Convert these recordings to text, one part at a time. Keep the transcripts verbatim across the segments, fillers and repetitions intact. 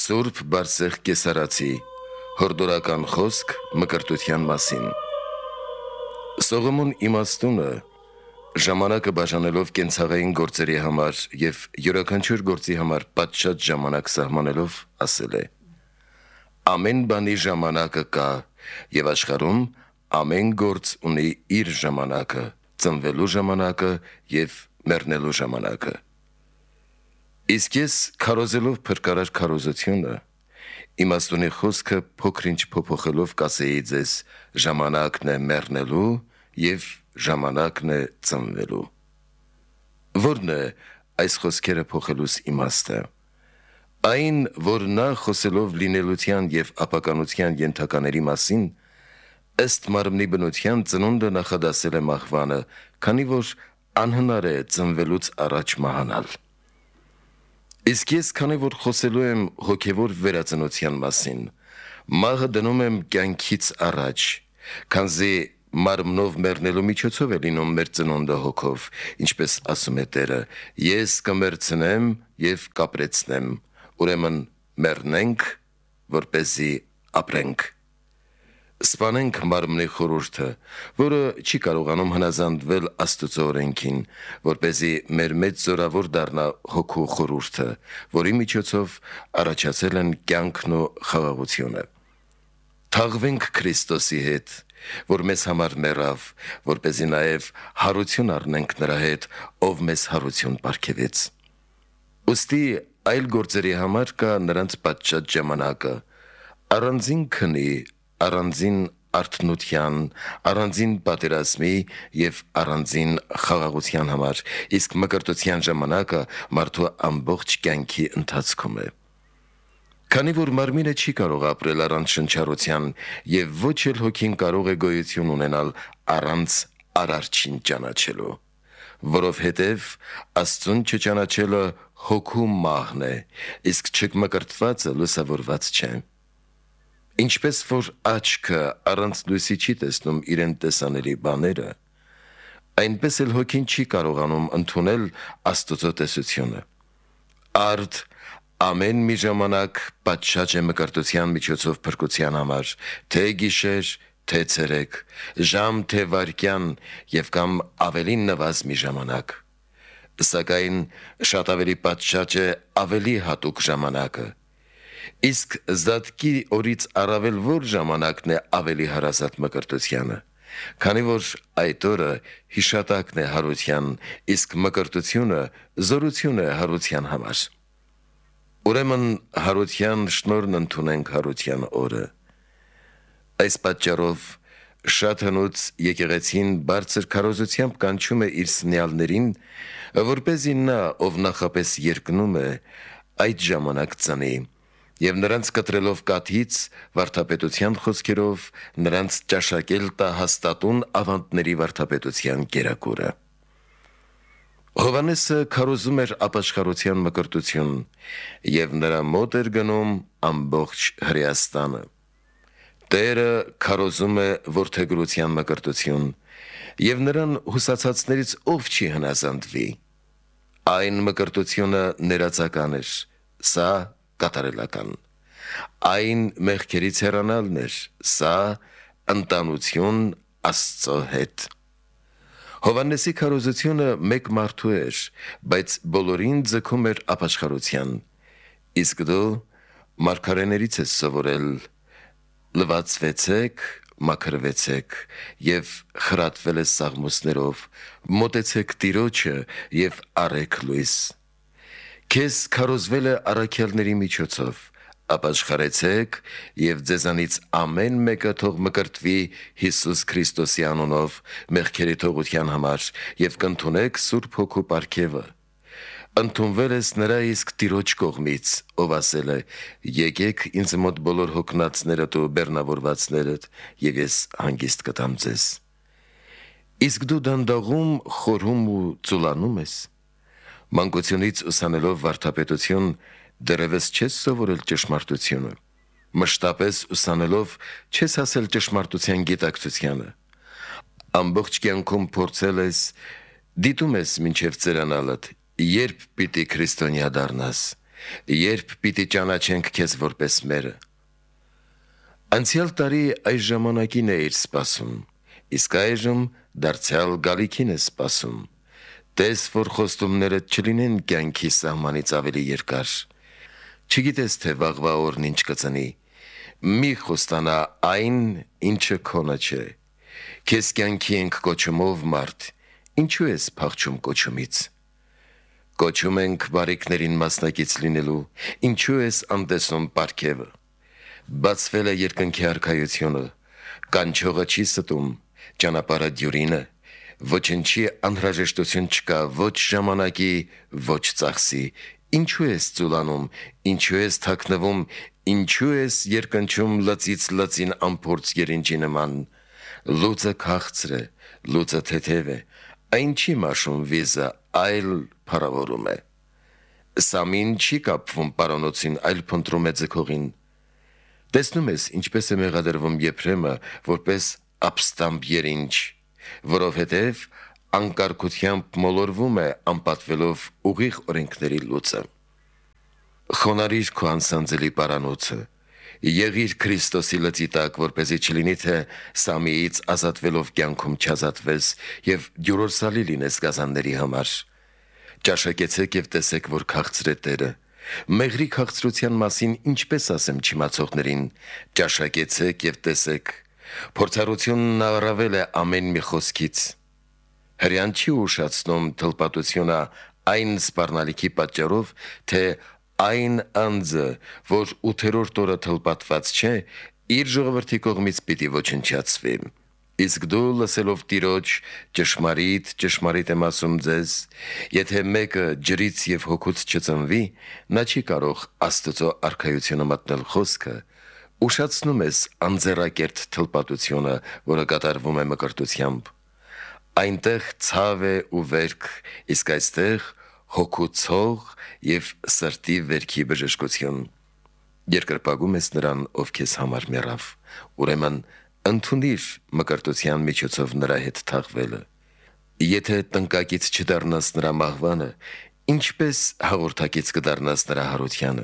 Սուրբ Բարսեղ Կեսարացի հորդորական խոսք մկրտության մասին։ Սողոմոն իմաստունը ժամանակը բաժանելով կենցաղային գործերի համար և յուրաքանչյուր գործի համար պատշաճ ժամանակ սահմանելով ասել է. ամեն բանի ժամանակը կա և աշխարհում ամեն գործ ունի իր ժամանակը, ծնվելու ժամանակը և մեռնելու ժամանակը։ Իսկ ես քարոզելով փրկարար քարոզությունը, իմաստունի խոսքը փոքր-ինչ փոփոխելով կասեի ձեզ ժամանակն է մեռնելու և ժամանակն է ծնվելու։ Ո՞րն է այս խոսքերը փոխելուս իմաստը։ Այն, որ նա խոսելով լինելության և ապականության ենթակաների մասին, ըստ մարմնի բնության ծնունդը նախադասել է մահվանը, քանի որ անհնար է ծնվելուց առաջ մահանալ։ Իսկ ես, քանի որ խոսելու եմ հոգևոր վերածնության մասին, մահը դնում եմ կյանքից առաջ, քանզի մարմնով մեռնելու միջոցով է լինում մեր ծնունդը հոգով, ինչպես ասում է Տերը. ես կմեռցնեմ և կապրեցնեմ, ուրեմն մեռնենք, որպեսզի ապրենք։ Սպանենք մարմնի խորհուրդը, որը չի կարողանում հնազանդվել Աստծո օրենքին, որպեսզի մեր մեջ զորավոր դառնա հոգու խորհուրդը, որի միջոցով առաջացել են կյանքն ու խաղաղությունը։ Թաղվենք Քրիստոսի հետ, որ մեզ համար մեռավ, որպեսզի նաև հարություն առնենք նրա հետ, ով մեզ հարություն պարգևեց։ Ուստի այլ գործերի համար կա նրանց պատշաճ ժամանակը, առանձին քնի, առանձին արթնության, առանձին պատերազմի և առանձին խաղաղության համար, իսկ մկրտության ժամանակը մարդու ամբողջ կյանքի ընթացքում է։ Քանի որ մարմինը չի կարող ապրել առանց շնչառության և ոչ էլ հոգին կարող է գոյություն ունենալ առանց Արարչին ճանաչելու, որովհետև Աստծուն չճանաչելը հոգու մահն է, իսկ չմկրտվածը լուսավորված չէ։ Ինչպես որ աչքը առանց լույսի չի տեսնում իրեն տեսանելի բաները, այնպես էլ հոգին չի կարողանում ընդունել Աստծո տեսությունը։ Արդ ամեն մի ժամանակ պատշաճ է մկրտության միջոցով փրկության համար, թե գիշեր, թե ցերեկ, ժամ, թե վայրկյան և կամ ավելի նվազ մի ժամանակ։ Սակայն շատ ավելի պատշաճ է ավելի հատուկ ժամանակը։ Իսկ զատկի օրից առավել որ ժամանակն է ավելի հարազատ մկրտությանը, քանի որ այդ օրը հիշատակն է հարության, իսկ մկրտությունը զորություն է հարության համար։ Ուրեմն հարության շնորհն ընդունենք հարության օրը։ Այս պատճառով շատ հնուց եկեղեցին բարձր քարոզությամբ կանչում է իր սնյալներին, որպեսզի նա, ով նախապես երկնում է, այդ ժամանակ ծնի, և նրանց կտրելով կաթից, վարդապետության խոսքերով, նրանց ճաշակել տա հաստատուն ավանդների վարդապետության կերակուրը։ Հովհաննեսը քարոզում էր ապաշխարության մկրտություն, և նրա մոտ էր գնում ամբողջ Հրեաստանը։ Տերը քարոզում է որդեգրության մկրտություն, և նրան հուսացածներից ով չի հնազանդվի։ Այն մկրտությունը ներածական էր, սա կատարելական։ Այն մեղքերից հեռանալն էր, սա ընտանություն Աստծո հետ։ Հովհաննեսի քարոզությունը մեկ մարդու էր, բայց բոլորին ձգում էր ապաշխարության։ Իսկ դու մարգարեներից ես սովորել. լվացվեցեք, մաքրվեցեք և խրատվել ես սաղմոսներով, մոտեցեք Տիրոջը և առեք լույս։ Քեզ քարոզվել է առաքյալների միջոցով. ապաշխարեցեք և ձեզանից ամեն մեկը թող մկրտվի Հիսուս Քրիստոսի անունով մեղքերի թողության համար և կընդունեք Սուրբ Հոգու պարգևը։ Ընդունվել ես նրա իսկ Տիրոջ կողմից, ով ասել է. եկեք ինձ մոտ բոլոր հոգնածներդ ու բեռնավորվածներդ, և ես հանգիստ կտամ ձեզ։ Իսկ դու դանդաղում, խորհում ու ծուլանում ես։ Մանկությունից ուսանելով վարդապետություն, դեռևս չես սովորել ճշմարտությունը։ Մշտապես ուսանելով չես հասել ճշմարտության գիտակցությանը։ Ամբողջ կյանքում փորձել ես, դիտում ես մինչև ծերանալդ, երբ պիտի քրիստոնյա դառնաս, երբ պիտի ճանաչենք քեզ որպես մերը։ Անցյալ տարի այս ժամանակին էիր սպասում, իսկ այժմ դարձյալ գալիքին ես սպասում։ Տես, որ խոստումներդ չլինեն կյանքի սահմանից ավելի երկար։ Չգիտես, թե վաղվա օրն ինչ կծնի։ Մի խոստանա այն, ինչը քոնը չէ։ Քեզ կյանքի ենք կոչումով մարդ, ինչու ես փախչում կոչումից։ Կոչում ենք բարիքներին մասնակից լինելու, ինչու ես անտեսում պարգևը։ Բացվել է երկնքի արքայությունը, կանչողը չի ստում, ճանապարհը դյուրինը, ոչնչի անհրաժեշտություն չկա ոչ ժամանակի, ոչ ծախսի։ Ինչու ես ծուլանում, ինչու ես թաքնվում, ինչու ես երկնչում լծից լծին ամփորձ երինջի նման։ Լուծը քաղցր է, լուծը թեթև է, այն չի մաշում վիզը, այլ փառավորում է։ Սամին չի կապվում պարանոցին, այլ փնտրում է ձգողին։ Տեսնում ես, ինչպես է մեղադրվում Եփրեմը, որպես ապստամբ երինջ, որովհետև անկարգությամբ մոլորվում է անպատվելով ուղիղ օրենքների լուծը։ Խոնարհիր քո անսանձելի պարանոցը, եղիր Քրիստոսի լծի տակ, որպեսզի չլինի, թե Սամիից ազատվելով կյանքում չազատվես և դյուրորսալի լինես գազանների համար։ Ճաշակեցեք և տեսեք, որ քաղցր է Տերը։ Մեղրի քաղցրության մասին ինչպես ասեմ չիմացողներին, ճաշակեցեք և տեսեք։ Փորձառությունն առավել է ամեն մի խոսքից։ Հրեան չի ուշացնում թլպատությունը այն սպառնալիքի պատճառով, թե այն անձը, որ ութերորդ օրը թլպատված չէ, իր ժողովրդի կողմից պիտի ոչնչացվի։ Իսկ դու լսելով Տիրոջ, ճշմարիտ, ճշմարիտ եմ ասում ձեզ, եթե մեկը ջրից և հոգուց չծնվի, նա չի կարող Աստծո արքայությունը մտնել խոսքը, ուշացնում ես անձեռակերտ թլպատությունը, որը կատարվում է մկրտությամբ։ Այնտեղ ցավ է ու վերք, իսկ այստեղ հոգու ցող և սրտի վերքի բժշկություն։ Երկրպագում ես նրան, ով քեզ համար մեռավ, ուրեմն ընդունիր մկրտության միջոցով նրա հետ թաղվելը։ Եթե տնկակից չդառնաս նրա մահվանը, ինչպես հաղորդակից կդառնաս նրա հարությանը։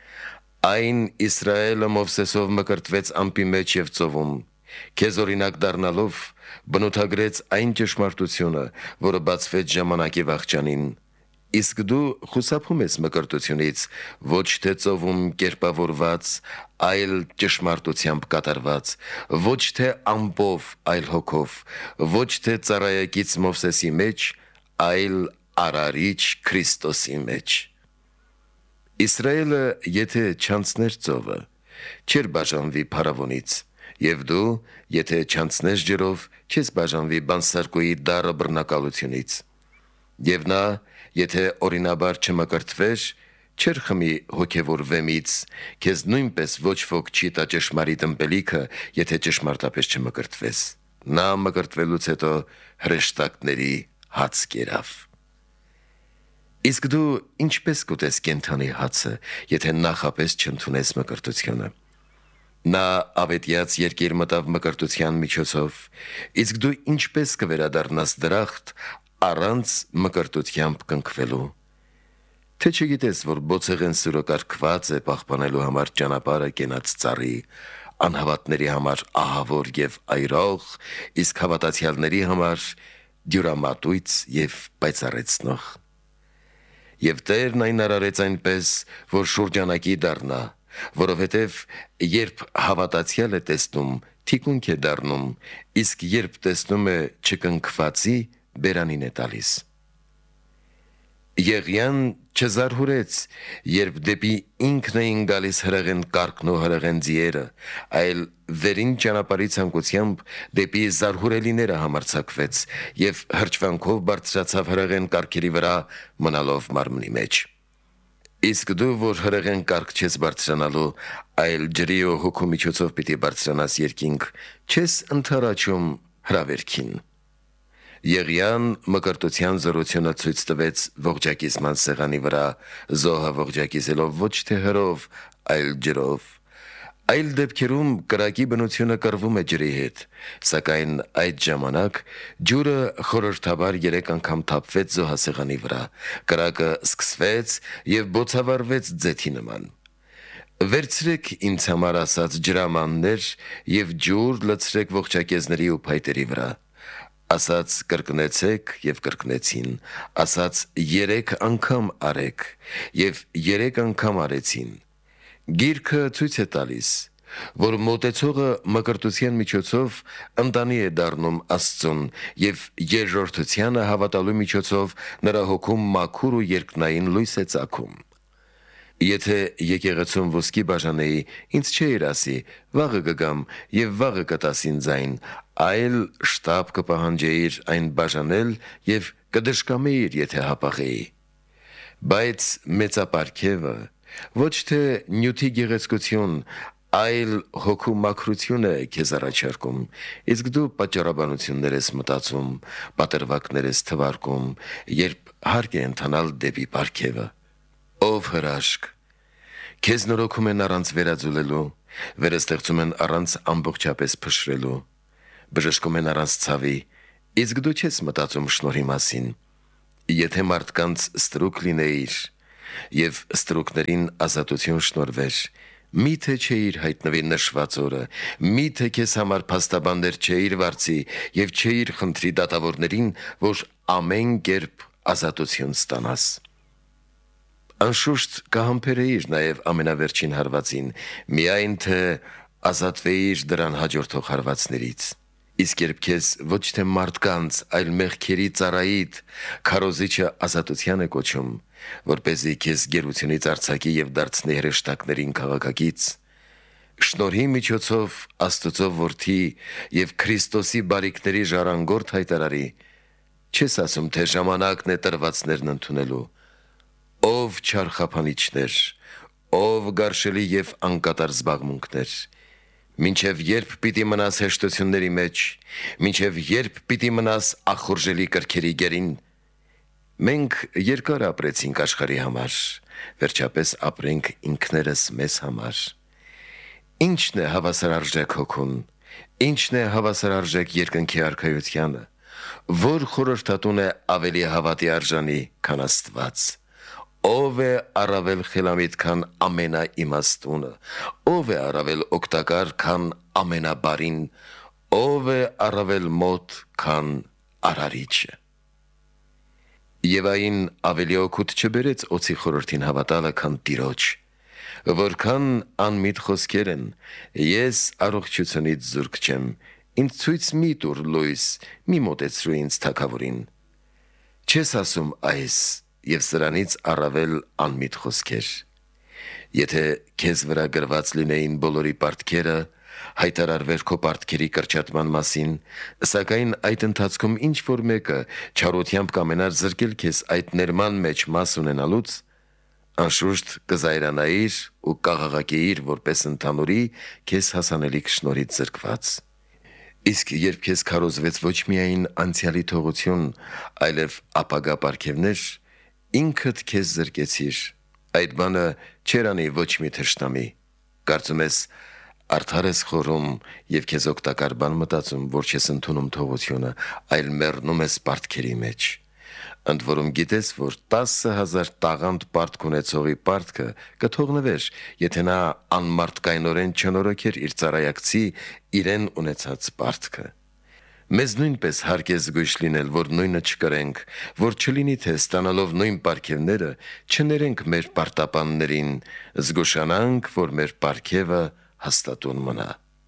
Այն Իսրայելը Մովսեսով մկրտվեց ամպի մեջ և ծովում, քեզ օրինակ դառնալով բնութագրեց այն ճշմարտությունը, որը բացվեց ժամանակի վախճանին։ Իսկ դու խուսափում ես մկրտությունից, ոչ թե ծովում կերպավորված, այլ ճշմարտությամբ կատարված, ոչ թե ամպով, այլ հոգով, ոչ թե ծառայակից Մովսեսի մեջ, այլ արարիչ Քրիստոսի մեջ։ Իսրայելը, եթե չանցներ ծովը, չէր բաժանվի փարավոնից, և դու, եթե չանցնես ջրով, չես բաժանվի բանսարկուի դառը բռնակալությունից։ Եվ նա, եթե օրինաբար չմկրտվեր, չէր խմի հոգևոր վեմից, քեզ նույնպես ոչ ոք չի տա ճշմարիտ ըմպելիքը, եթե ճշմարտապես չմկրտվես։ Նա մկրտվելուց հետո հրեշտակների հաց կերավ։ Իսկ դու ինչպես կուտես կենդանի հացը, եթե նախապես չընդունես մկրտությունը։ Նա ավետյաց երկիր մտավ մկրտության միջոցով, իսկ դու ինչպես կվերադառնաս դրախտ առանց մկրտությամբ կնքվելու։ Թե չգիտես, որ բոցեղեն սուրը կարգված է պահպանելու համար ճանապարհը կենաց ծառի, անհավատների համար ահավոր և այրող, իսկ հավատացյալների համար դյուրամատույց և պայծառեցնող։ Եվ Տերն այն արարեց այնպես, որ շուրջանակի դառնա, որովհետև երբ հավատացյալ է տեսնում, թիկունք է դառնում, իսկ երբ տեսնում է չկնքվածի, բերանին է տալիս։ Եղիան չզարհուրեց, երբ դեպի ինքն էին գալիս հրեղեն կառքն ու հրեղեն ձիերը, այլ վերին ճանապարհի ցանկությամբ դեպի զարհուրելիները համարձակվեց և հրճվանքով բարձրացավ հրեղեն կառքերի վրա, մնալով մարմնի մեջ։ Իսկ դու, որ հրեղեն կառք չես բարձրանալու, այլ ջրի ու հոգու միջոցով պիտի բարձրանաս երկինք, չես ընդառաջում հրավերքին։ Եղիան մկրտության զորությունը ցույց տվեց ողջակիզման սեղանի վրա, զոհը ողջակիզելով ոչ թե հրով, այլ ջրով։ Այլ դեպքերում կրակի բնությունը կռվում է ջրի հետ, սակայն այդ ժամանակ ջուրը խորհրդաբար երեք անգամ թափվեց զոհասեղանի վրա, կրակը սկսվեց և բոցավառվեց ձեթի նման։ Վերցրեք ինձ համար ասած ջրամաններ և ջուր լցրեք ողջակեզների ու փայտերի վրա, ասաց կրկնեցեք և կրկնեցին, ասաց երեք անգամ արեք և երեք անգամ արեցին։ Գիրքը ցույց է տալիս, որ մոտեցողը մկրտության միջոցով ընտանի է դառնում Աստծուն և երկրորդությանը հավատալու միջոցով նրա հոգում մաքուր ու երկնային լույս է ծագում։ Եթե եկեղեցում ոսկի բաժանեի, ինձ չէիր ասի, վաղը կգամ և վաղը կտաս ինձ այն, այլ շտապ կպահանջեիր այն բաժանել և կդժկամեիր, եթե հապաղեի։ Բայց մեծապարգևը ոչ թե նյութի գեղեցկություն, այլ հոգու մաքրություն է քեզ առաջարկում, իսկ դու պատճառաբանություններ ես մտածում, պատրվակներ ես թվարկում, երբ հարկ է ընթանալ դեպի պարգևը։ Ով հրաշք, քեզ նորոգում են առանց վերաձուլելու, վերստեղծում են առանց ամբողջապես փշրելու, բժշկում են առանց ցավի, իսկ դու չես մտածում շնորհի մասին։ Եթե մարդկանց ստրուկ լինեիր և ստրուկներին ազատություն շնորհվեր, մի՞թե չէիր հայտնվի նշված օրը, մի՞թե քեզ համար փաստաբաններ չէիր վարձի և չէիր խնդրի դատավորներին, որ ամեն կերպ ազատություն ստանաս։ Անշուշտ կհամբերեիր նաև ամենավերջին հարվածին, միայն թե ազատվեիր դրան հաջորդող հարվածներից։ Իսկ երբ քեզ ոչ թե մարդկանց, այլ մեղքերի ծառայիդ քարոզիչը ազատության է կոչում, որպեսզի քեզ գերությունից արձակի և դարձնի հրեշտակներին քաղաքակից, շնորհի միջոցով Աստծո որդի և Քրիստոսի բարիքների ժառանգորդ հայտարարի, չես ասում, թե ժամանակն է տրվածներն ընդունելու։ Ով չար խափանիչներ, ով գարշելի և անկատար զբաղմունքներ, մինչև երբ պիտի մնաս հեշտությունների մեջ, մինչև երբ պիտի մնաս ախորժելի կրքերի գերին։ Մենք երկար ապրեցինք աշխարհի համար, վերջապես ապրենք ինքներս մեզ համար։ Ի՞նչն է հավասարարժեք հոգուն, ի՞նչն է հավասարարժեք երկնքի արքայությանը, որ խորհրդատուն է ավելի հավատի արժանի, քան Աստված։ Ով է առավել խելամիտ, քան ամենաիմաստունը, ով է առավել օգտակար, քան ամենաբարին, ով է առավել մոտ, քան արարիչը։ Եվ այն ավելի օգուտ չբերեց օձի խորհրդին հավատալը, քան Տիրոջ, որքան անմիտ խոսքեր են, ես առողջությունից զուրկ չեմ, ինձ ցույց մի տուր լույս, մի մոտեցրու ինձ թագավորին։ Չես ասում այս և սրանից առավել անմիտ խոսքեր։ Եթե քեզ վրա գրված լինեին բոլորի պարտքերը, հայտարարվեր քո պարտքերի կրճատման մասին, սակայն այդ ընթացքում ինչ-որ մեկը չարությամբ կամենար զրկել քեզ այդ ներման մեջ մաս ունենալուց, անշուշտ կզայրանայիր ու կաղաղակեիր որպես ընդհանուրի քեզ հասանելիք շնորհից զրկված։ Իսկ երբ քեզ քարոզվեց ոչ միայն անցյալի թողություն, այլև ապագա պարգևներ, ինքդ քեզ զրկեցիր։ Այդ բանը չէր անի ոչ մի թշնամի։ Կարծում ես արդար ես խորում և քեզ օգտակար բան մտածում, որ չես ընդունում թողությունը, այլ մեռնում ես պարտքերի մեջ։ Ընդ որում գիտես, որ տասը հազար տաղանդ պարտք ունեցողի պարտքը կթողնվեր, եթե նա անմարդկայնորեն չնորոգեր իր ծառայակցի իրեն ունեցած պարտքը։ Մեզ նույնպես հարկ է զգույշ լինել, որ նույնը չկրենք, որ չլինի թե ստանալով նույն պարգևները չներենք մեր պարտապաններին, զգուշանանք, որ մեր պարգևը հաստատուն մնա։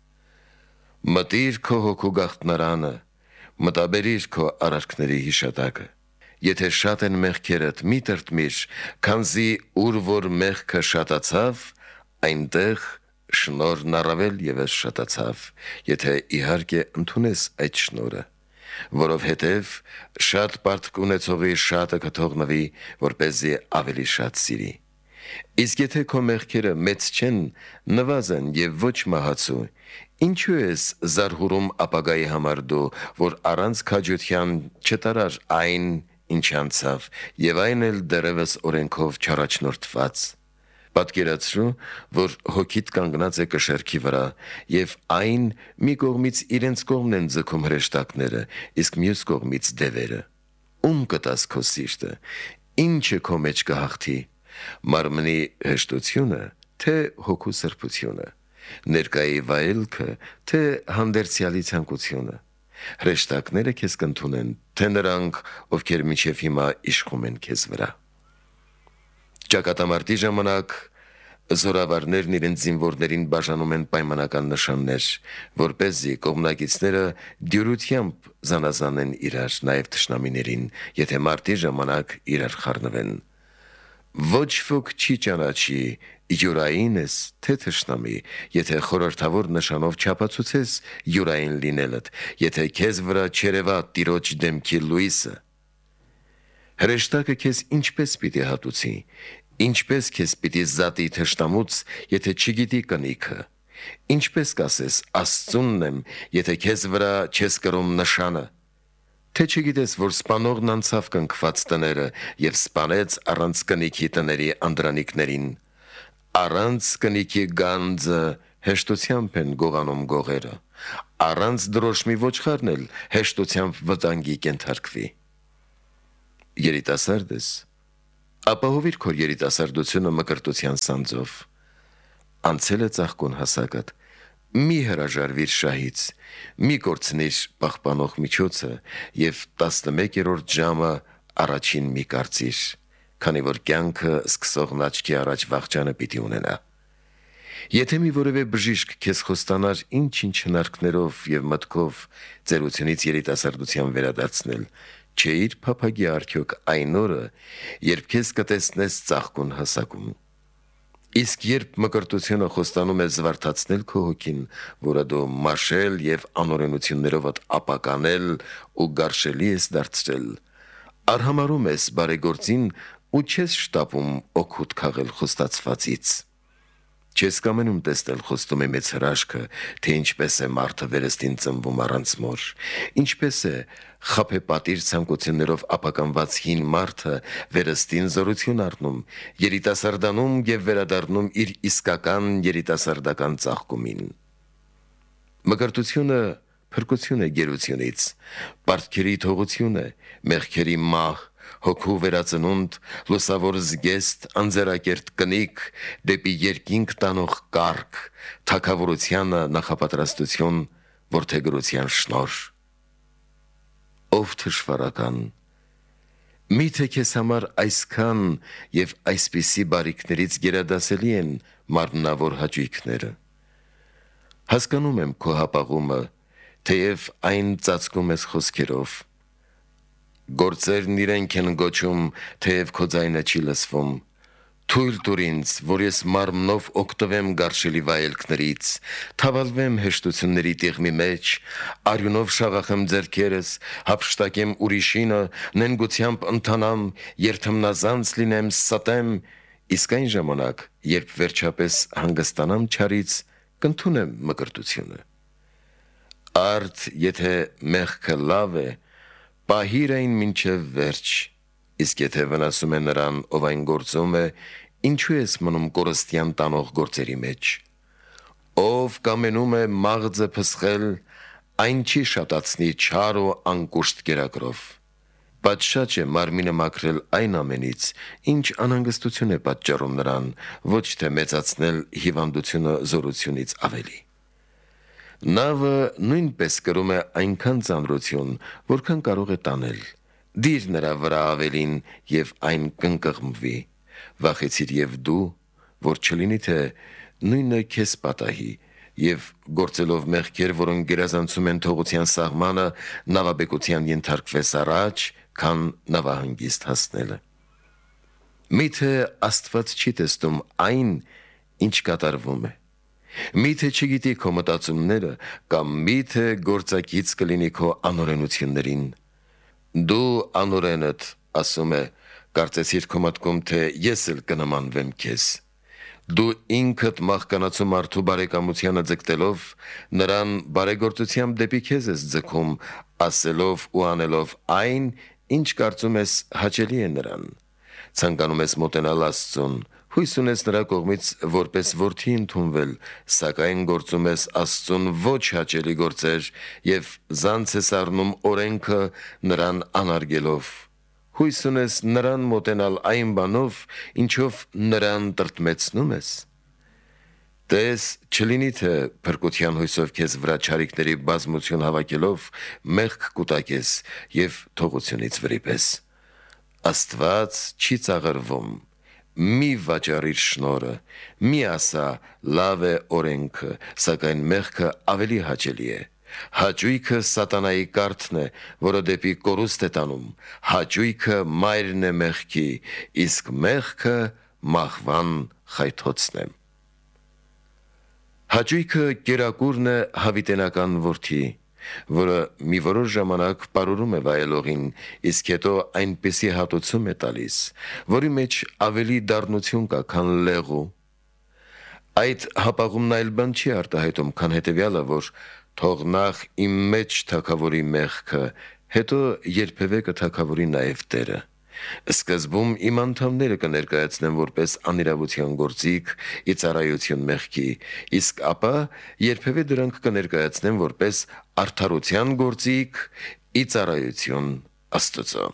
Մտիր քո հոգու գաղտնարանը, մտաբերիր քո արարքների հիշատակը։ Եթե շատ են մեղքերդ, մի տրտմիր, քանզի ուր որ մեղքը շատացավ, այնտեղ շնորհն առավել ևս շատացավ, եթե իհարկե ընդունես այդ շնորհը, որովհետև շատ պարտք ունեցողի շատը կթողնվի, որպեսզի ավելի շատ սիրի։ Իսկ եթե քո մեղքերը մեծ չեն, նվազեն և ոչ մահացու, ինչու ես զարհուրում ապագայի համար դու, որ առանց քաջության չտարար այն, ինչ անցավ, և այն էլ դեռևս օրենքով չառաջնորդված։ Պատկերացրու, որ հոգիդ կանգնած է կշեռքի վրա, եւ այն մի կողմից իրենց կողմն են ձգում հրեշտակները, իսկ մյուս կողմից դևերը։ Ում կտաս քո սիրտը, ինչը քո մեջ կհաղթի, մարմնի հեշտությունը, թե հոգու սրբությունը, ներկայի վայելքը, թե հանդերձյալի ցանկությունը։ Հրեշտակները քեզ կընդունեն, թե նրանք, ովքեր մինչև հիմա իշխում են քեզ վրա։ Ճակատամարտի ժամանակ զորավարներն իրենց զինվորներին բաժանում են պայմանական նշաններ, որպեսզի կողմնակիցները դյուրությամբ զանազանեն իրար, նաև թշնամիներին, եթե մարտի ժամանակ իրար խառնվեն։ Ոչ ոք չի ճանաչի յուրային ես, թե թշնամի, եթե խորհրդավոր նշանով չապացուցես յուրային լինելդ, եթե քեզ վրա չերևա Տիրոջ դեմքի լույսը։ Հրեշտակը քեզ ինչպես պիտի հատուցի, ինչպես քեզ պիտի զատի թշնամուց, եթե չգիտի կնիքը, ինչպես կասես Աստծունն եմ, եթե քեզ վրա չես կրում նշանը, թե չգիտես, որ սպանողն անցավ կնքված տները և սպանեց առանց կնիքի տների անդրանիկներին, առանց կնիքի գանձը հեշտությամբ են գողանում գողերը, առանց դրոշմի ոչխարն էլ հեշտությամբ վտանգի կենթարկվի։ Երիտասարդ ես, ապահովիր քո երիտասարդությունը մկրտության սանձով, անցել է ծաղկուն հասակդ, մի հրաժարվիր շահից, մի կորցնիր պահպանող միջոցը և տասնմեկերորդ ժամը առաջին մի կարծիր, քանի որ կյանքը սկսողն աչքի առաջ վախճանը պիտի ունենա։ Եթե մի որևէ բժիշկ քեզ խոստանար ինչ-ինչ հնարքներով և մտքով ծերությունից երիտասարդության վերադարձնել, չէիր փափագի արդյոք այն օրը, երբ քեզ կտեսնես ծաղկուն հասակում։ Իսկ երբ մկրտությունը խոստանում է զվարթացնել քո հոգին, որը դու մաշել և անօրենություններով ապականել ու գարշելի ես դարձրել, արհամարհում ես բարեգործին ու չես շտապում օգուտ քաղել խոստացվածից։ Չես կամենում տեսնել խոստումի մեծ հրաշքը, թե ինչպես է մարդը վերստին ծնվում առանց մոր, ինչպես է խաբեպատիր ցանկություններով ապականված հին մարդը վերստին զորություն առնում, երիտասարդանում և վերադառնում իր իսկական երիտասարդական ծաղկումին։ Մկրտությունը փրկություն է գերությունից, պարտքերի թողություն է, մեղքերի մահ, հոգու վերածնունդ, լուսավոր զգեստ, անձեռակերտ կնիկ, դեպի երկինք տանող կարգ, թագավորությանը նախապատրաստություն, որդեգրության շնորհ։ Ով թշվառական, միթե քեզ համար այսքան և այսպիսի բարիքներից գերադասելի են մարմնավոր հաճույքները։ Հասկանում եմ քո հապաղումը, թեև այն ծածկում ես խոսքերով։ Գործերն իրենք են գոչում, թեև քո ձայնը չի լսվում։ Թույլ տուր ինձ, որ ես մարմնով օգտվեմ գարշելի վայելքներից, թավալվեմ հեշտությունների տիղմի մեջ, արյունով շաղախեմ ձեռքերս, հափշտակեմ ուրիշինը, նենգությամբ ընթանամ, երթմնազանց լինեմ, ստեմ, իսկ այն ժամանակ, երբ վերջապես հանգստանամ չարից, կընդունեմ մկրտությունը։ Արդ, եթե մեղքը լավ է, պահիր այն մինչև վերջ, իսկ եթե վնասում է նրան, ով այն գործում է, ինչու ես մնում կորստյան տանող գործերի մեջ։ Ով կամենում է մաղձը փսխել, այն չի շատացնի չար ու անկուշտ կերակրով։ Պատշաճ է մարմինը մաքրել այն ամենից, ինչ անհանգստություն է պատճառում նրան, ոչ թե մեծացնել հիվանդությունը զորությունից ավելի։ Նավը նույնպես կրում է այնքան ծանրություն, որքան կարող է տանել։ Դիր նրա վրա ավելին և այն կընկղմվի։ Վախեցիր և դու, որ չլինի թե նույնը քեզ պատահի, և գործելով մեղքեր, որոնք գերազանցում են թողության սահմանը, նավաբեկության ենթարկվես առաջ, քան նավահանգիստ հասնելը։ Միթե Աստված չի տեսնում այն, ինչ կատարվում է։ Միթե չգիտի քո մտածումները, կամ միթե գործակից կլինի քո անօրենություններին։ Դու անօրենդ, ասում է, կարծեցիր քո մտքում, թե ես էլ կնմանվեմ քեզ։ Դու ինքդ մահկանացու մարդու բարեկամությանը ձգտելով, նրան բարեգործությամբ դեպի քեզ ես ձգում, ասելով ու անելով այն, ինչ կարծում ես հաճելի է նրան։ Ցանկանում ես մոտենալ Աստծուն, Հույս ունես նրա կողմից որպես որդի ընդունվել, սակայն գործում ես Աստծուն ոչ հաճելի գործեր և զանց ես առնում օրենքը նրան անարգելով։ Հույս ունես նրան մոտենալ այն բանով, ինչով նրան տրտմեցնում ես։ Տես, չլինի թե փրկության հույսով քեզ վրա չարիքների բազմություն հավաքելով մեղք կուտակես և թողությունից վրիպես։ Աստված չի ծաղրվում։ Մի վաճառիր շնորհը, մի ասա լավ է օրենքը, սակայն մեղքը ավելի հաճելի է։ Հաճույքը սատանայի կարթն է, որը դեպի կորուստ է տանում, հաճույքը մայրն է մեղքի, իսկ մեղքը մահվան խայթոցն է։ Հաճույքը կերակուրն է հավիտենական որդի, որը մի որոշ ժամանակ պարուրում է վայելողին, իսկ հետո այնպիսի հատուցում է տալիս, որի մեջ ավելի դառնություն կա, քան լեղու։ Այդ հապաղումն այլ բան չի արտահայտում, քան հետևյալը, որ թող նախ իմ մեջ թագավորի մեղքը, հետո երբևէ կթագավորի նաև Տերը։ Սկզբում իմ անդամները կներկայացնեմ որպես անիրավության գործիք, ի ծառայություն մեղքի, իսկ ապա երբևէ դրանք կներկայացնեմ որպես արդարության գործիք, ի ծառայություն Աստծո։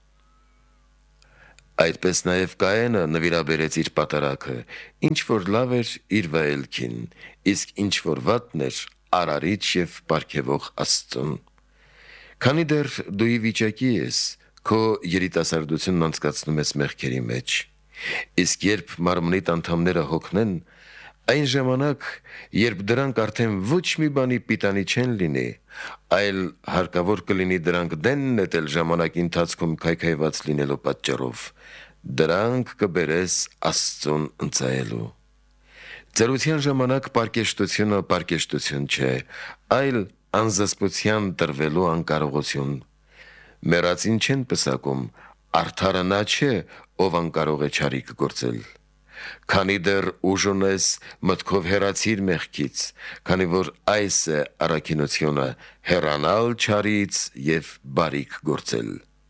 Այդպես նաև Կայենը նվիրաբերեց իր պատարագը, ինչ որ լավ էր իր վայելքին, իսկ ինչ որ վատն էր արարիչ և պարգևող Աստծուն։ Քանի դեռ դու ի վիճակի ես, քո երիտասարդությունն անցկացնում ես մեղքերի մեջ, իսկ երբ մարմնիդ անդամները հոգնեն, այն ժամանակ, երբ դրանք արդեն ոչ մի բանի պիտանի չեն լինի, այլ հարկավոր կլինի դրանք դեն նետել ժամանակի ընթացքում քայքայված լինելու պատճառով, դրանք կբերես Աստծուն ընծայելու։ Ծերության ժամանակ պարկեշտությունը պարկեշտություն չէ, այլ անզսպության տրվելու անկարողություն։ Մեռածին չեն պսակում, արդարը նա չէ, ով անկարող է չարիք գործել։ Քանի դեռ ուժ ունես, մտքով հեռացիր մեղքից, քանի որ այս է առաքինությունը՝ հեռանալ չարից և բարիք գործել։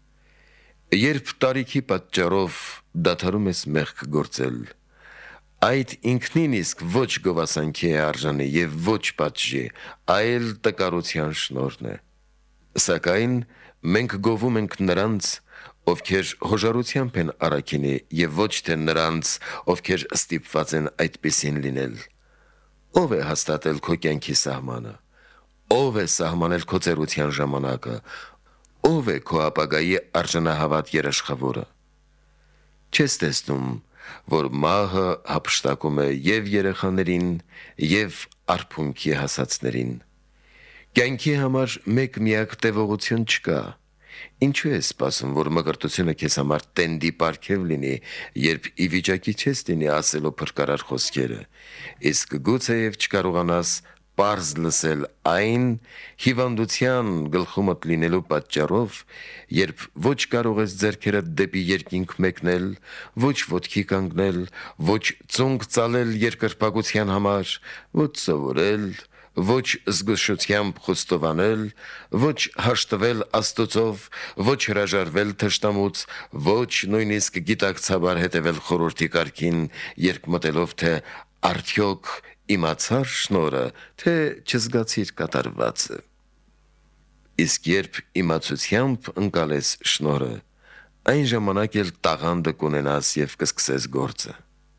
Երբ տարիքի պատճառով դադարում ես մեղք գործել, այդ ինքնին իսկ ոչ գովասանքի է արժանի և ոչ պատժի, այլ տկարության շնորհն է։ Սակայն մենք գովում ենք նրանց, ովքեր հոժարությամբ են առաքինի և ոչ թե նրանց, ովքեր ստիպված են այդպիսին լինել։ Ո՞վ է հաստատել քո կյանքի սահմանը։ Ո՞վ է սահմանել քո ծերության ժամանակը։ Ո՞վ է քո ապագայի արժանահավատ երաշխավորը։ Չես տեսնում, որ մահը հափշտակում է և երեխաներին, և արփունքի հասածներին։ Կյանքի համար մեկ միակ տևողություն չկա։ Ինչու ես սպասում, որ մկրտությունը քեզ համար տենդի պարգև լինի, երբ ի վիճակի չես լինի ասելու փրկարար խոսքերը, իսկ գուցեև չկարողանաս պարզ լսել այն հիվանդության գլխումդ լինելու պատճառով, երբ ոչ կարող ես ձեռքերդ դեպի երկինք մեկնել, ոչ ոտքի կանգնել, ոչ ծունկ ծալել երկրպագության համար, ոչ սովորել, ոչ զգուշությամբ խոստովանել, ոչ հաշտվել Աստծով, ոչ հրաժարվել թշնամուց, ոչ նույնիսկ գիտակցաբար հետևել խորհրդի կարգին, երբ մտելով, թե արդյոք իմացար շնորհը, թե չզգացիր կատարվածը։ Իսկ երբ իմացությամբ ընկալես շնորհը, այն ժամանակ էլ տաղանդը կունենաս և կսկսես գործը։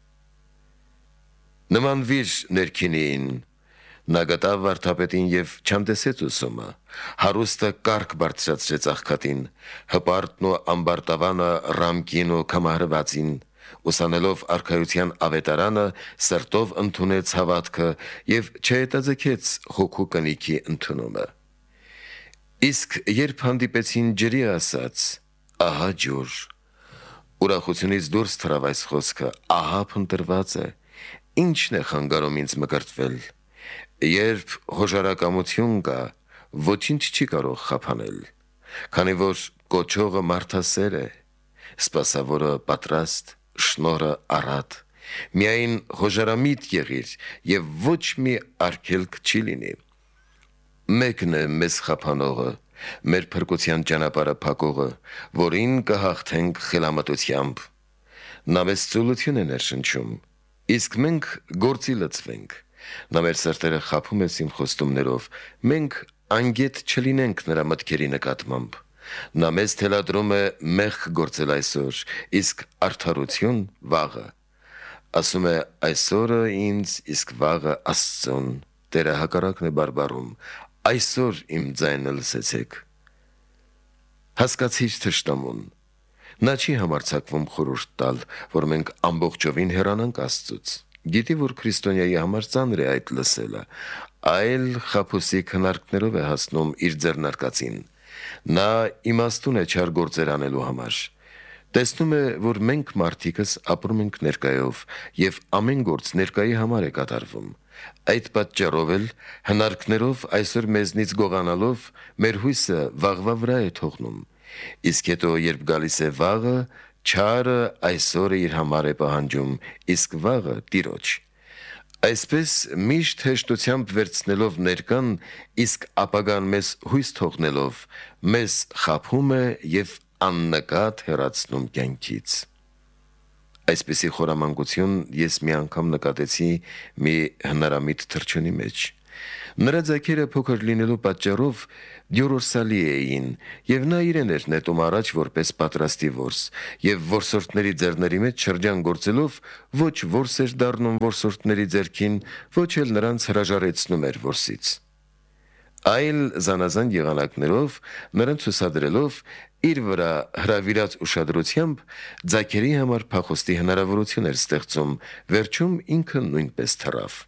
Նմանվիր ներքինին, նա գտավ վարդապետին և չամտեսեց ուսումը, հարուստը կառք բարձրացրեց աղքատին, հպարտն ու ամբարտավանը ռամկին ու կամահրվածին, ուսանելով արքայության ավետարանը, սրտով ընդունեց հավատքը և չհետաձգեց հոգու կնիքի ընդունումը։ Իսկ երբ հանդիպեցին ջրի, ասաց. «Ահա ջուր», ուրախությունից դուրս թռավ այս խոսքը. «Ահա փնտրված է, ի՞նչն է խանգարում ինձ մկրտվել»։ Երբ հոժարակամություն կա, ոչինչ չի կարող խափանել, քանի որ կոչողը մարդասեր է, սպասավորը պատրաստ, շնորհը առատ։ Միայն հոժարամիտ եղիր և ոչ մի արգելք չի լինի։ Մեկն է մեզ խափանողը, մեր փրկության ճանապարհը փակողը, որին կհաղթենք խելամտությամբ։ Նա մեզ ծուլություն է ներշնչում, իսկ մենք գործի լծվենք։ Նա մեր սրտերը խաբում է իմ խոստումներով, մենք անգետ չլինենք նրա մտքերի նկատմամբ։ Նա մեզ թելադրում է մեղք գործել այսօր, իսկ արդարություն վաղը։ Ասում է այսօրը ինձ, իսկ վաղը Աստծուն։ Տերը հակառակն է բարբառում, այսօր իմ ձայնը լսեցեք։ Հասկացիր թշնամուն։ Նա չի համարձակվում խորհուրդ տալ, որ մենք ամբողջովին հեռանանք Աստծուց։ Գիտի, որ քրիստոնյայի համար ծանր է այդ լսելը, այլ խաբուսի քննարկներով է հասնում իր ձեռնարկածին։ Նա իմաստուն է չար գործեր անելու համար։ Տեսնում է, որ մենք մարդիկս ապրում ենք ներկայով եւ ամեն գործ ներկայի համար է կատարվում։ Այդ պատճառով էլ հնարքներով այսօր մեզնից գողանալով մեր հույսը վաղվա վրա է թողնում։ Իսկ հետո երբ գալիս է վաղը, չարը այսօրը իր համար է պահանջում, իսկ վաղը Տիրոջ։ Այսպես միշտ հեշտությամբ վերցնելով ներկան, իսկ ապագան մեզ հույս թողնելով, մեզ խաբում է եւ աննկատ հեռացնում կյանքից։ Այսպիսի խորամանկություն ես մի անգամ նկատեցի մի հնարամիտ թռչունի մեջ։ Նրա ձագերը փոքր լինելու պատճառով դյուրորսալի էին, եւ նա իրեն էր նետում առաջ որպես պատրաստի որս, եւ որսորդների ձեռների մեջ շրջան գործելով ոչ որս էր դառնում որսորդների ձեռքին, ոչ էլ նրանց հրաժարեցնում էր որսից։ Այլ զանազան եղանակներով նրան ցուսադրելով իր վրա հրավիրած ուշադրությամբ ձագերի համար փախոստի հնարավորություն էր ստեղծում, վերջում ինքը նույնպես թռավ։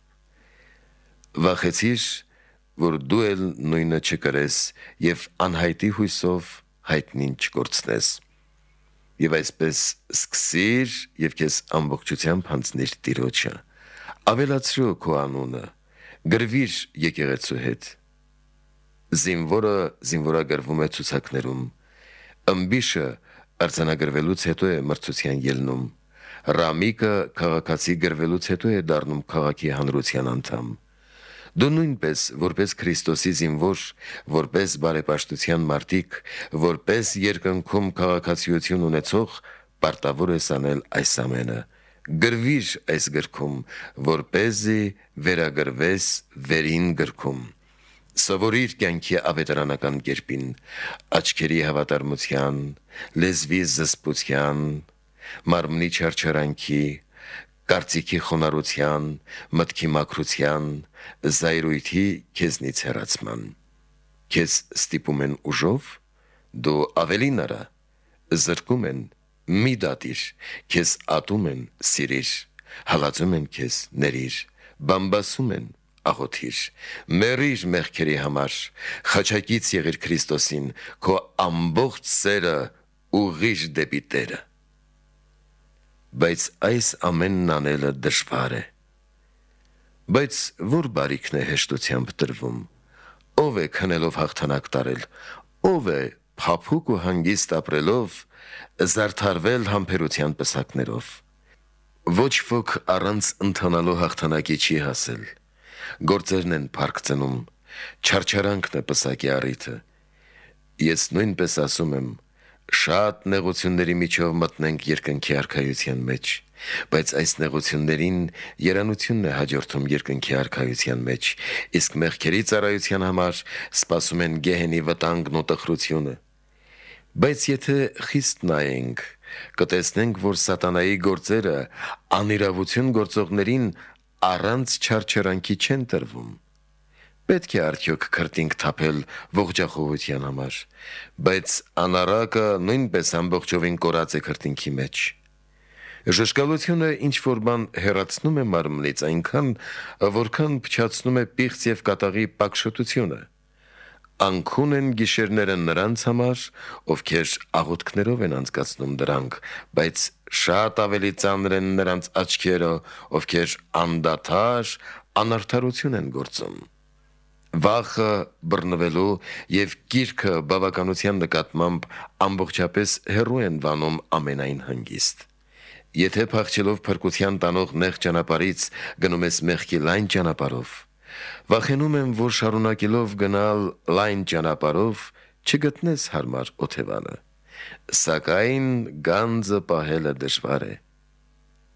Վախեցիր, որ դու էլ նույնը չկրես եւ անհայտի հույսով հայտնին չկորցնես։ Եվ այսպես սկսիր եւ քեզ ամբողջությամբ հանձնիր Տիրոջը։ Ավելացրու քո անունը, գրվիր եկեղեցու հետ։ Զինվորը զինվորագրվում է ցուցակներում, ըմբիշը արձանագրվելուց հետո է մրցության ելնում, ռամիկը քաղաքացի գրվելուց հետո է դառնում քաղաքի հանրության անդամ։ Դու նույնպես որպես Քրիստոսի զինվոր, որպես բարեպաշտության մարտիկ, որպես երկնքում քաղաքացիություն ունեցող, պարտավոր ես անել այս ամենը։ Գրվիր այս գրքում, որպեսզի վերագրվես վերին գրքում։ Սովորիր կյանքի ավետարանական կերպին, աչքերի հավատարմության, լեզվի զսպության, մարմնի չարչարանքի, կարծիքի խոնարհության, մտքի մաքրության, զայրույթի քեզնից հեռացման։ Քեզ ստիպում են ուժով, դու ավելին արա, զրկում են, մի դատիր, քեզ ատում են, սիրիր, հալածում են քեզ, ներիր, բամբասում են, աղոթիր, մեռիր մեղքերի համար, խաչակից եղիր Քրիստոսին, քո ամբողջ սերը ուղղիր դեպի Տերը։ Բայց այս ամենն անելը դժվար է։ Բայց որ բարիքն է հեշտությամբ տրվում, ով է քնելով հաղթանակ տարել, ով է փափուկ ու հանգիստ ապրելով զարդարվել համբերության պսակներով։ Ոչ ոք առանց ընթանալու հաղթանակի չի հասել։ Գործերն են փառք ծնում, չարչարանքն է պսակի առիթը։ Ես նույնպես ասում եմ, շատ նեղությունների միջով մտնենք երկնքի արքայության մեջ, բայց այս նեղություններին երանությունն է հաջորդում երկնքի արքայության մեջ, իսկ մեղքերի ծառայության համար սպասում են գեհենի վտանգն ու տխրությունը։ Բայց եթե խիստ նայենք, կտեսնենք, որ սատանայի գործերը անիրավություն գործողներին առանց չարչարանքի չեն տրվում։ Պետք է արդյոք քրտինք թափել ողջախոհության համար, բայց անառակը նույնպես ամբողջովին կորած է քրտինքի մեջ։ Ժշկալությունը ինչ-որ բան հեռացնում է մարմնից այնքան, որքան փչացնում է պիղծ եւ կատաղի պակշոտությունը։ Անքուն են գիշերները նրանց համար, ովքեր աղոթքներով են անցկացնում դրանք, բայց շատ ավելի ծանր են նրանց աչքերը, ովքեր անդադար անարդարություն են գործում։ Վախը բռնվելու եւ գիրքը բավականության նկատմամբ ամբողջապես հեռու են վանում ամենայն հանգիստ։ Եթե փախչելով փրկության տանող նեղ ճանապարհից գնում ես մեղքի լայն ճանապարհով, վախենում եմ, որ շարունակելով գնալ լայն ճանապարհով չգտնես հարմար օթևանը, սակայն գանձը պահելը դժվար է։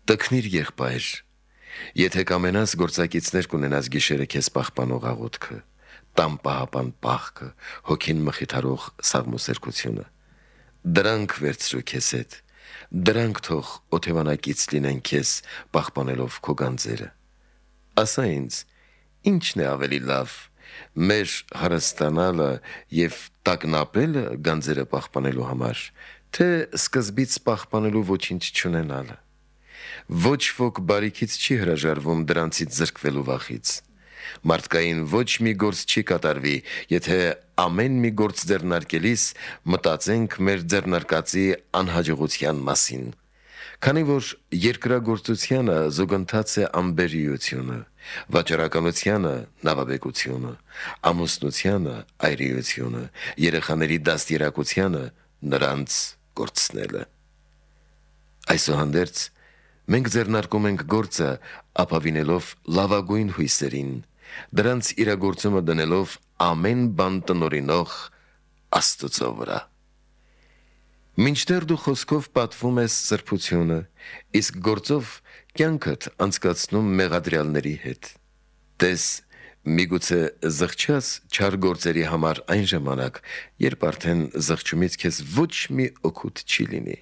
Տքնիր եղբայր, եթե կամենաս գործակիցներ կունենաս գիշերը քեզ պահպանող աղոթքը, տան պահապան պահքը, հոգին մխիթարող սաղմոսերկությունը, դրանք վերցրու քեզ հետ, դրանք թող օթևանակից լինեն քեզ պահպանելով քո գանձերը։ Ասա ինձ, ի՞նչն է ավելի լավ, մեր հարստանալը և տագնապելը գանձերը պահպանելու համար, թե սկզբից պահպանելու ոչինչ չունենալը։ Ոչ ոք բարիքից չի հրաժարվում դրանցից զրկվելու վախից։ Մարդկային ոչ մի գործ չի կատարվի, եթե ամեն մի գործ ձեռնարկելիս մտածենք մեր ձեռնարկածի անհաջողության մասին։ Քանի որ երկրագործությանը զուգընթաց է անբերիությունը, վաճառականությանը նավաբեկությունը, ամուսնությանը այրիությունը, երեխաների դաստիարակությանը նրանց կորցնելը։ Այսուհանդերձ մենք ձեռնարկում ենք գործը ապավինելով լավագույն հույսերին, դրանց իրագործումը դնելով ամեն բան տնօրինող Աստծո վրա։ Մինչդեռ դու խոսքով պատվում ես սրբությունը, իսկ գործով կյանքդ անցկացնում մեղադրյալների հետ։ Տես, միգուցե զղջաս չար գործերի համար այն ժամանակ, երբ արդեն զղջումից քեզ ոչ մի օգուտ չի լինի։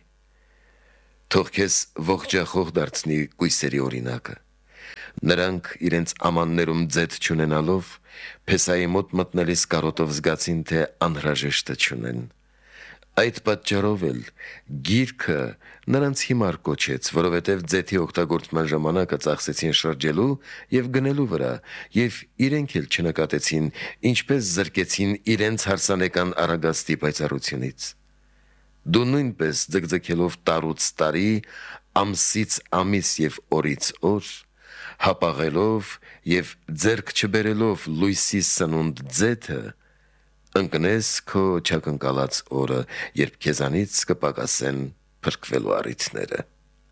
Թող քեզ ողջախոհ դարձնի կույսերի օրինակը։ Նրանք իրենց ամաններում ձեթ չունենալով, Փեսայի մոտ մտնելիս կարոտով զգացին, թե անհրաժեշտը չունեն։ Այդ պատճառով էլ գիրքը նրանց հիմար կոչեց, որովհետև ձեթի օգտագործման ժամանակը ծախսեցին շրջելու և գնելու վրա, և իրենք էլ չնկատեցին, ինչպես զրկեցին իրենց հարսանեկան առագաստի պայծառությունից։ Դու նույնպես ձգձգելով տարուց տարի, ամսից ամիս և օրից օր, հապաղելով և ձեռք չբերելով լույսի սնունդ ձեթը, ընկնես քո չակնկալած օրը, երբ քեզանից կպակասեն փրկվելու առիթները։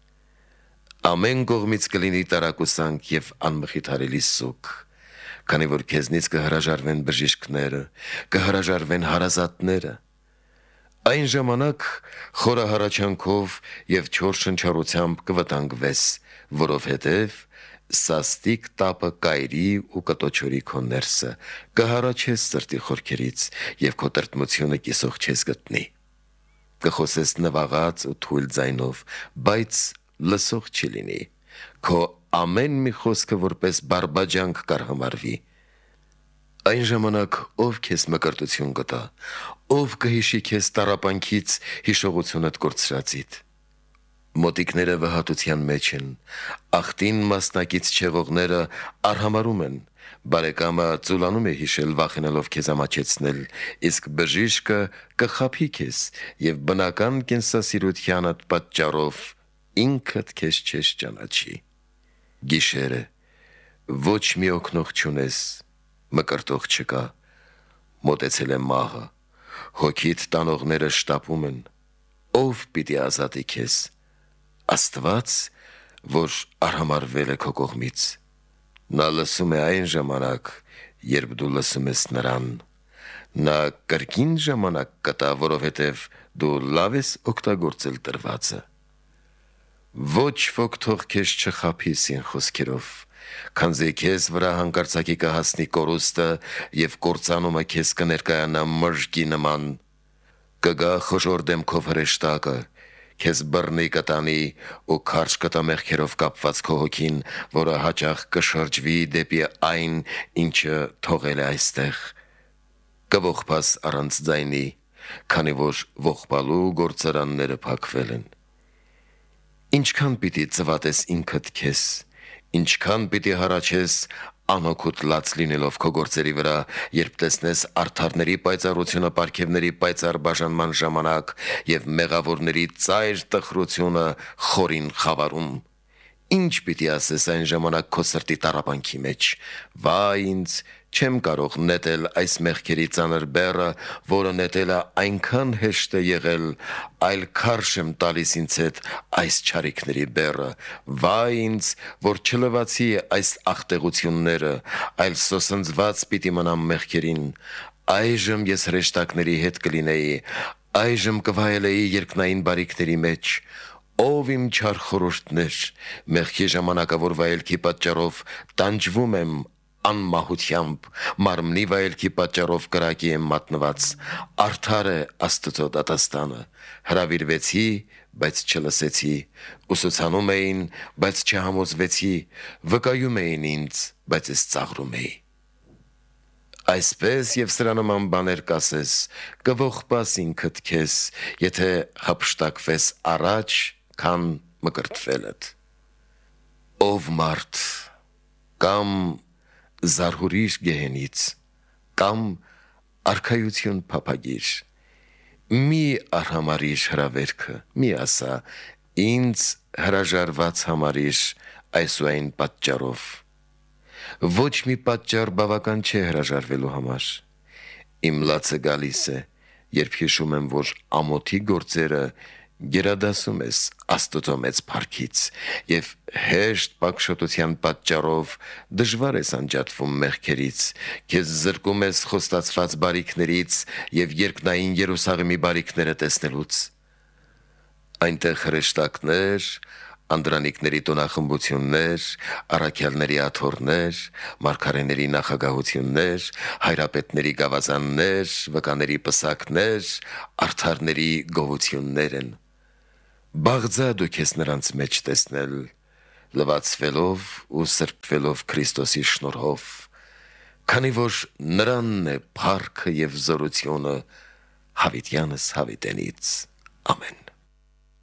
Ամեն կողմից կլինի տարակուսանք և անմխիթարելի սուգ, քանի որ քեզնից կհրաժարվեն բժիշկները, կհրաժարվեն հարազատները։ Այն ժամանակ խորահարաչանքով և չոր շնչառությամբ կվտանգվես, որովհետև սաստիկ տապը կայրի ու կտոչորի քո ներսը, կհառաչես սրտի խորքերից և քո տրտմությունը կիսող չես գտնի։ Կխոսես նվաղած ու թույլ ձայնով, բայց լսող չի լինի։ Քո ամեն մի խոսքը որպես բարբաջանք կարգամարվի։ Այն ժամանակ ով քեզ մկրտություն կտա, ով կհիշի քեզ տառապանքից հիշողությունդ կորցրածիդ։ Մոտիկները վհատության մեջ են, աղտին մասնակից չեղողները արհամարում են, բարեկամը ծուլանում է հիշել վախենալով քեզ ամաչեցնել, իսկ բժիշկը կխաբի քեզ և բնական կենսասիրությանդ պատճառով ինքդ քեզ չես ճանաչի։ Գիշերը ոչ մի օգնող չունես, մկրտող չկա, մոտեցել է մահը, հոգիդ տանողները շտապում են, ով պիտի ազատի քեզ։ Աստված, որ արհամարվել է քո կողմից։ Նա լսում է այն ժամանակ, երբ դու լսում ես նրան։ Նա կրկին ժամանակ կտա, որովհետև դու լավ ես օգտագործել տրվածը։ Ոչ ոք թող քեզ չխաբի սին խոսքերով, քանզի քեզ վրա հանկարծակի կհասնի կորուստը և կործանումը քեզ կներկայանա մրրկի նման։ Կգա խոժոր դեմքով հրեշտակը, քեզ բռնի կտանի ու քարշ կտա մեղքերով կապված քո հոգին, որը հաճախ կշրջվի դեպի այն, ինչը թողել է այստեղ։ Կողբաս առանց ձայնի, քանի որ ողբալու գործարանները փակվել են։ Ինչքան պիտի ծվատես ինքդ քեզ, ինչքան պիտի հառաչես անօգուտ լաց լինելով քո գործերի վրա, երբ տեսնես արդարների պայծառությունը պարգևների պայծառ բաժանման ժամանակ և մեղավորների ծայր տխրությունը խորին խավարում։ Ինչ պիտի ասես այն ժամանակ քո սրտի տառապանքի մեջ. «Վայ ինձ, չեմ կարող նետել այս մեղքերի ծանր բեռը, որը նետելը այնքան հեշտ է եղել, այլ քարշ եմ տալիս ինձ հետ այս չարիքների բեռը։ Վայ ինձ, որ չլվացի այս աղտեղությունները, այլ սոսնձված պիտի մնամ մեղքերին։ Այժմ ես հրեշտակների հետ կլինեի, այժմ կվայելեի երկնային բարիքների մեջ։ Ով իմ չար խորհուրդներ, մեղքի ժամանակավոր վայելքի պատճառով տանջվում եմ անմահությամբ, մարմնի վայելքի պատճառով կրակի եմ մատնված, արդար է Աստծո դատաստանը, հրավիրվեցի, բայց չլսեցի, ուսուցանում էին, բայց չհամոզվեցի, վկայում էին ինձ, բայց ես ծաղրում էի։ Այսպես եւ սրա նման բաներ կասես, կողպաս ինքդ քեզ, եթե հափշտակվես առաջ, քան մկրտվելդ։ Ով մարդ կամ զարհուրիր գեհենից, կամ արքայություն փափագիր, մի արհամարիր հրավերքը, մի ասա, ինձ հրաժարված համարիր այսուայն պատճառով։ Ոչ մի պատճառ բավական չէ հրաժարվելու համար։ Իմ լացը գալիս է, երբ հիշում եմ, որ ամոթի գործերը գերադասում ես Աստծո մեծ փառքից, եւ հեշտ պակշոտության պատճառով դժվար ես անջատվում մեղքերից, քեզ զրկում ես խոստացված բարիքներից եւ երկնային Երուսաղեմի բարիքները տեսնելուց։ Այնտեղ հրեշտակներ, անդրանիկների տոնախմբություններ, առաքյալների աթոռներ, մարգարեների նախագահություններ, հայրապետների գավազաններ, վկաների պսակներ, արդարների գովություններ են։ Բաղձա դու քեզ նրանց մեջ տեսնել, լվացվելով ու սրբվելով Քրիստոսի շնորհով, քանի որ նրանն է փառքը եւ զորությունը հավիտյանս հավիտենից։ Ամեն։